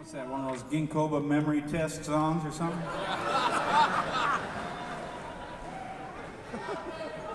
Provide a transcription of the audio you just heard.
Is that one of those Ginkoba memory test songs or something?